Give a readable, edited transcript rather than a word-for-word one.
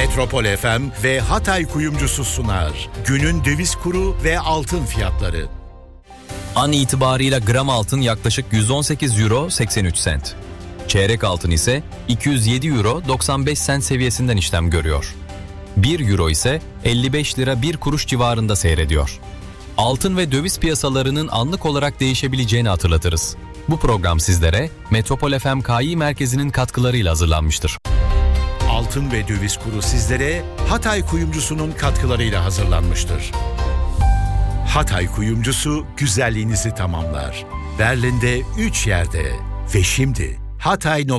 Metropol FM ve Hatay Kuyumcusu sunar. Günün döviz kuru ve altın fiyatları. An itibarıyla gram altın yaklaşık 118 euro 83 sent. Çeyrek altın ise 207 euro 95 sent seviyesinden işlem görüyor. 1 euro ise 55 lira 1 kuruş civarında seyrediyor. Altın ve döviz piyasalarının anlık olarak değişebileceğini hatırlatırız. Bu program sizlere Metropol FM Kİ Merkezi'nin katkılarıyla hazırlanmıştır. Altın ve döviz kuru sizlere Hatay Kuyumcusu'nun katkılarıyla hazırlanmıştır. Hatay Kuyumcusu güzelliğinizi tamamlar. Berlin'de 3 yerde ve şimdi hatay.com